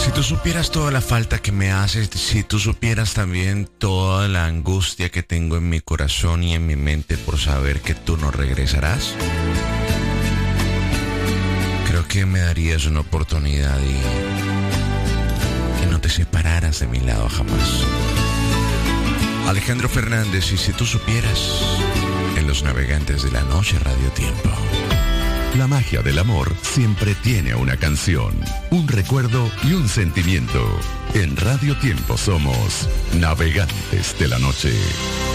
Si tú supieras toda la falta que me haces, si tú supieras también toda la angustia que tengo en mi corazón y en mi mente por saber que tú no regresarás, creo que me darías una oportunidad y no te separaras de mi lado jamás. Alejandro Fernández, y si tú supieras, en Los Navegantes de la Noche, Radio Tiempo. La magia del amor siempre tiene una canción, un recuerdo y un sentimiento. En Radio Tiempo somos Navegantes de la Noche.